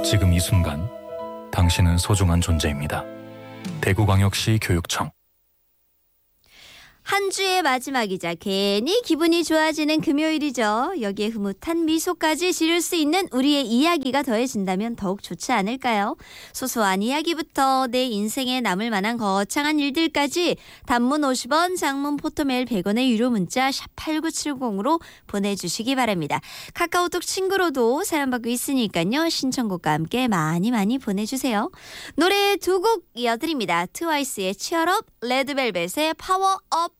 지금 이 순간 당신은 소중한 존재입니다. 대구광역시 교육청. 한 주의 마지막이자 괜히 기분이 좋아지는 금요일이죠. 여기에 흐뭇한 미소까지 지을 수 있는 우리의 이야기가 더해진다면 더욱 좋지 않을까요? 소소한 이야기부터 내 인생에 남을 만한 거창한 일들까지 단문 50원, 장문 포토메일 100원의 유료 문자 샵 8970으로 보내주시기 바랍니다. 카카오톡 친구로도 사연 받고 있으니까요. 신청곡과 함께 많이 보내주세요. 노래 두 곡 이어드립니다. 트와이스의 치얼업, 레드벨벳의 파워업.